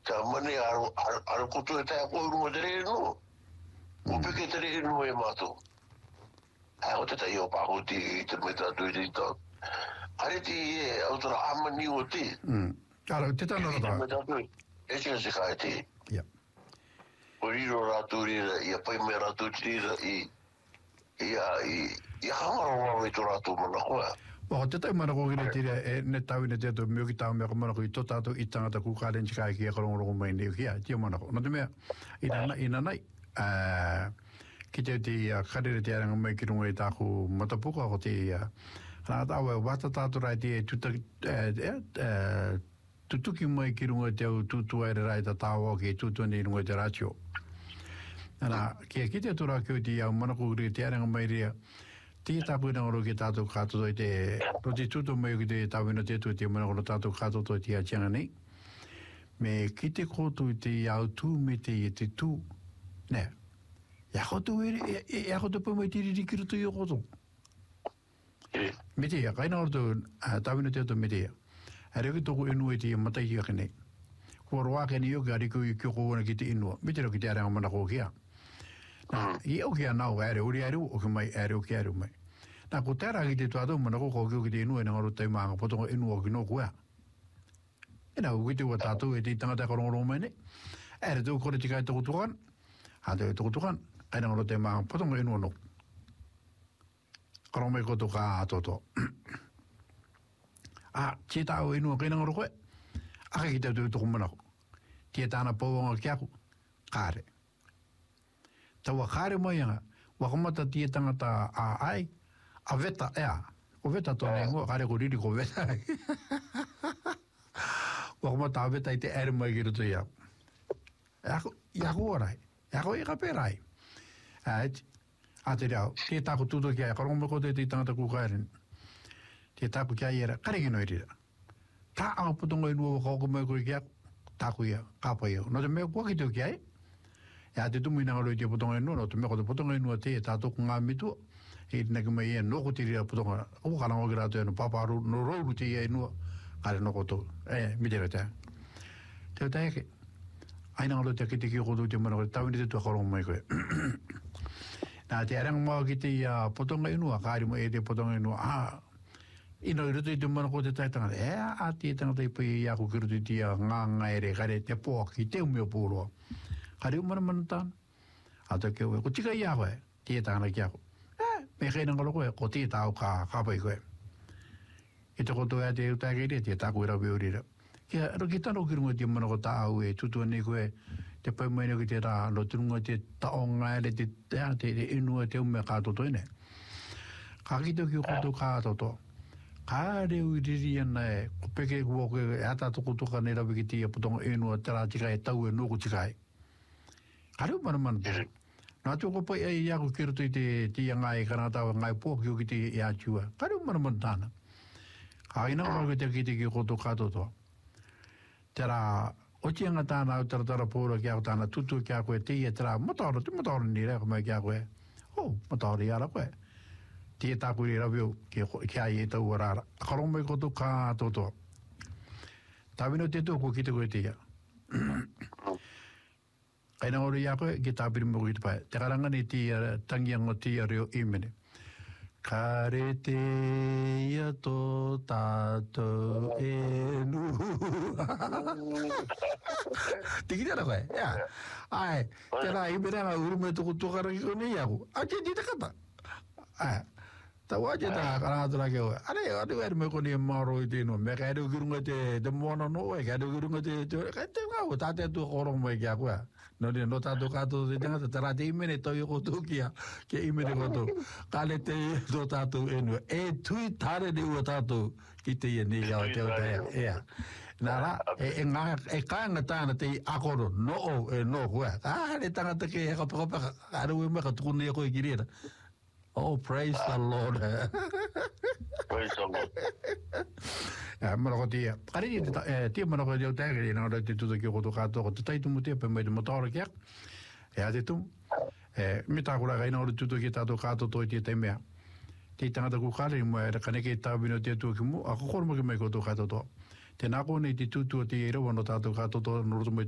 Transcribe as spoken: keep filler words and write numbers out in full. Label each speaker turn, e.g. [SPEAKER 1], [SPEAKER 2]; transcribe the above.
[SPEAKER 1] ta mane aro aro kutu ta ko ru de no o pe ke te no e mato a o te ta yo pa o ti te meta tu di to ari ti o tra amani o ti
[SPEAKER 2] mm ara te ta no ta
[SPEAKER 1] e se se ka ti
[SPEAKER 2] ya
[SPEAKER 1] o ro ra tu ri ia pa me ra tu ri i ia i ia hamaro wa tu ra tu mana ko
[SPEAKER 2] o te tai mana ko gire tira e ne tau ne te to mio ki tau me ko mana ko i to tato i tangata ku ka len chika ki e ko rongo mai ne ki a ti mana ko no te me ina na ina nai a ki te ti a kare te ara mai ki rongo i ta ku matapuka ko te a na ta wa wata tato rai te tu ta e tu tu ki mai ki rongo te tu tu era rai ta tawo ki tu tu ni rongo te ratio ana ki ki te tu ra ki ti a mana ko gire te ara mai ria ti ta pu na ro ki ta to ka to te ro ti tu to me ki te ta vino te tu te mana ko ta to ka to ti a changa nei me ki te ko tu te au tu me te te tu ne ya ko tu e ya ko tu po me ti ri ki tu yo ko to me te ya kai na ro to ta vino te to me te a re ki to ko inu e ti mata ki ka nei ko ro wa ke ni yo ga ri ko ki ko na ki te inu me te ro ki te ara mana ko kia na i o kia nau ere uri eru o ki mai ere o ki eru mai na ko tera ki te tuado mana ko ko ki te inu e ngaru te maanga potongo inu o ki no kua e na uki te ua tatu e te tangata karongo mai ne ere te ukore tika e toko tukan ha te toko tukan e ngaru te maanga potongo inu o no karongo mai koto ka atoto a che tau inu o ki ngaru koe a ki te toko mana ko tia tana pouanga ki aku kare tawa kare mai anga wakamata tie tangata a ai a veta ea o veta tone ngo kare ko riri ko veta wakamata a veta i te ere mai kiru tu ia ako ako orai ako i ka perai ai a te rau tie tako tuto kia karongo ko te te tangata ku kairin tie tako kia iera kare kino irira ta anga putongo inu o kauko mai ko kia tako ia kapa ia no te mea kua ki teo kia e ya te tumu ina ngaro i te putonga inu no te mea ko te putonga inu a te e tātou ngā mitu e nake mai e noko te ria putonga o kana o gira to e no paparu no rouru te ia inu kare noko to e mitera te te te eke aina ngaro te kite ki koto te mana kore tawini te tua karongo mai koe na te arang mau ki te ia putonga inu a kari mo e te putonga inu a ino i ruto i te mana ko te taitanga e a te tangata i pai i aku ki ruto i te ia ngā ngā ere kare te poa ki te umeo pūroa kare umana mana tāna a te keo e ko tika i a koe tie tāna ki ako e me kei nangalo koe ko tie tāu ka kapai koe i te koto ea te utai kei re tie tāku i rau beurira kia ero ki tano ki runga tie mana ko tāu e tutua ni koe te pai maina ki te rā lo turunga te taonga ere te tea te inua te umea kātoto ine ka kito ki koto kātoto ka reu i riri ana e ko peke kua koe e ata toko toka nei rawi ki tia putonga inua te rā tika e tau e noko tika e Kareu mana mana. Nā tō ko pai ai aku kiro tui te tia ngai kanatawa ngai pōki o ki te ia tua. Kareu mana mana tāna. Ka ina kora te ki te ki koto katotoa. Te rā, o tianga tāna au taratara pōra ki au tāna tutu ki a koe te ia te rā, mataora, te mataora ni rea mai ki a koe. Oh, mataora i ara koe. Te e tāku i rawio ki a i e tau arara. Karomai koto katotoa. Tāwino te tōko ki te koe te ia. Kaina ori a koe, ki tāpiri mo ki te pai. Te karanga ni ti tangianga ti a reo imene. Kare te ia tō tātou e nu. Te ki tēra koe, ia. Ai, te rā imene nga urume tuku tukara ki kone ia ku. A te ti te kata. Ai, ta waje ta karanga ke o. Are, are wer me kone maro i te no. Me ka edo kirunga te te moana no e, ka edo kirunga te ka te ngau, ta te tu korong mai kia koe. No ni no tātou kātou te tangata, te rā te imene tau i koto kia, ke imene koto. Kale te tō tātou enu. E tui tāre ni ua tātou ki te ia ni au te o te ea. Ea. Nā rā, e, e, ngā, e kāinga tāna te akoro, no o e no koe. Ka re tangata ke e kapakapaka, aru e meka tukune e koe ki rira. Oh, praise the Lord.
[SPEAKER 1] Praise the Lord.
[SPEAKER 2] Ja, maar nog die, kari die, die maar nog die tegen die nou dat die toen ik je goed gaat toch de tijd moet hebben met de motor keer. Ja, dit toen. Eh, met agora ga nou dat toen ik dat gaat tot ooit die meer. Die tanga dat gaat in maar kan ik het daar binnen dit toe mo. Ako gewoon maar me goed gaat tot. Ten ako ni die toe toe die er want dat gaat tot